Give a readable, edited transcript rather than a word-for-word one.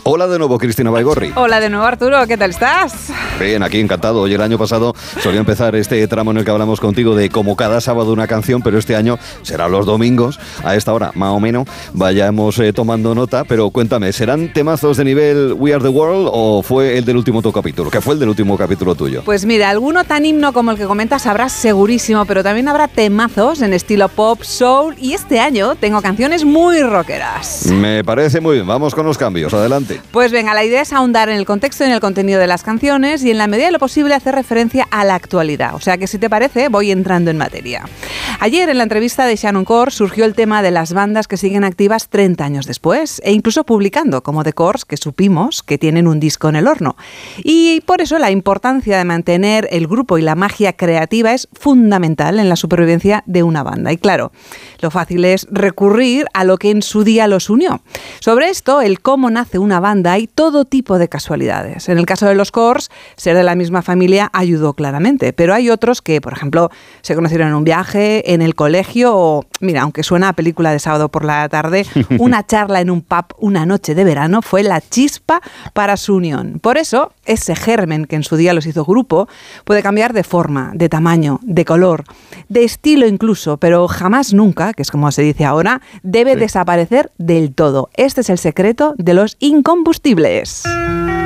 Hola de nuevo, Cristina Baigorri. Hola de nuevo, Arturo, ¿qué tal estás? Bien, aquí encantado. Oye, el año pasado solía empezar este tramo en el que hablamos contigo de como cada sábado una canción, pero este año será los domingos, a esta hora, más o menos, vayamos tomando nota, pero cuéntame, ¿serán temazos de nivel We Are The World o fue el del último capítulo? ¿Qué fue el del último capítulo tuyo? Pues mira, alguno tan himno como el que comentas habrá segurísimo, pero también habrá temazos en estilo pop, soul, y este año tengo canciones muy rockeras. Me parece muy bien, vamos con los cambios, adelante. Pues venga, la idea es ahondar en el contexto y en el contenido de las canciones y en la medida de lo posible hacer referencia a la actualidad. O sea que si te parece, voy entrando en materia. Ayer en la entrevista de Shannon Corrs surgió el tema de las bandas que siguen activas 30 años después e incluso publicando, como The Corrs, que supimos que tienen un disco en el horno. Y por eso la importancia de mantener el grupo y la magia creativa es fundamental en la supervivencia de una banda. Y claro, lo fácil es recurrir a lo que en su día los unió. Sobre esto, el cómo nace una banda, hay todo tipo de casualidades. En el caso de los Corrs, ser de la misma familia ayudó claramente, pero hay otros que, por ejemplo, se conocieron en un viaje, en el colegio o, mira, aunque suena a película de sábado por la tarde, una charla en un pub una noche de verano fue la chispa para su unión. Por eso, ese germen que en su día los hizo grupo puede cambiar de forma, de tamaño, de color, de estilo incluso, pero jamás nunca, que es como se dice ahora, debe desaparecer del todo. Este es el secreto de los incombustibles.